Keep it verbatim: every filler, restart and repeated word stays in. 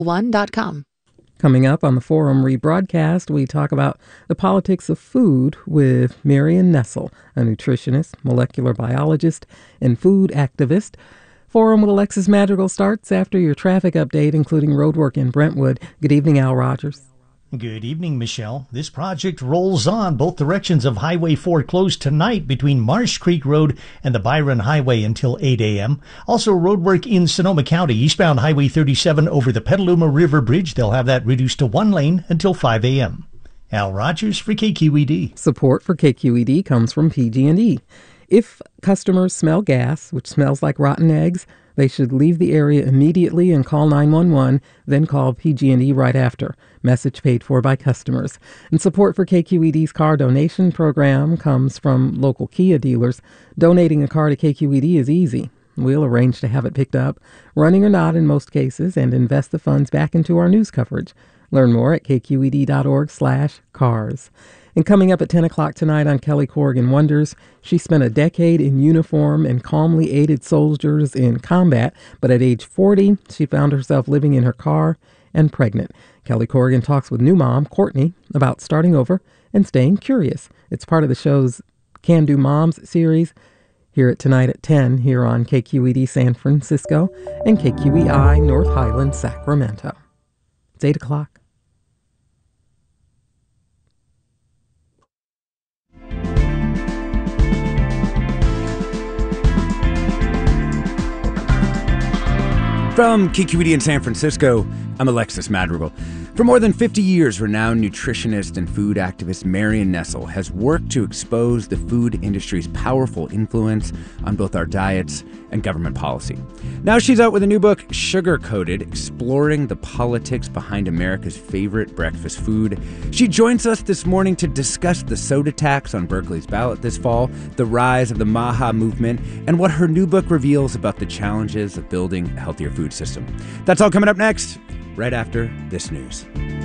one dot com. Coming up on the Forum rebroadcast, we talk about the politics of food with Marion Nestle, a nutritionist, molecular biologist, and food activist. Forum with Alexis Madrigal starts after your traffic update, including roadwork in Brentwood. Good evening, Al Rogers. Good evening, Michelle. This project rolls on. Both directions of Highway four closed tonight between Marsh Creek Road and the Byron Highway until eight a.m. Also, roadwork in Sonoma County, eastbound Highway thirty-seven over the Petaluma River Bridge. They'll have that reduced to one lane until five a.m. Al Rogers for K Q E D. Support for K Q E D comes from P G and E. If customers smell gas, which smells like rotten eggs, they should leave the area immediately and call nine one one, then call P G and E right after. Message paid for by customers. And support for K Q E D's car donation program comes from local Kia dealers. Donating a car to K Q E D is easy. We'll arrange to have it picked up, running or not in most cases, and invest the funds back into our news coverage. Learn more at kqed.org slash cars. And coming up at ten o'clock tonight on Kelly Corrigan Wonders, she spent a decade in uniform and calmly aided soldiers in combat, but at age forty, she found herself living in her car and pregnant. Kelly Corrigan talks with new mom, Courtney, about starting over and staying curious. It's part of the show's Can Do Moms series. Hear it tonight at ten here on K Q E D San Francisco and K Q E I North Highland, Sacramento. It's eight o'clock. From K Q E D in San Francisco, I'm Alexis Madrigal. For more than fifty years, renowned nutritionist and food activist Marion Nestle has worked to expose the food industry's powerful influence on both our diets and government policy. Now she's out with a new book, Sugar Coated, exploring the politics behind America's favorite breakfast food. She joins us this morning to discuss the soda tax on Berkeley's ballot this fall, the rise of the MAHA movement, and what her new book reveals about the challenges of building a healthier food system. That's all coming up next, right after this news.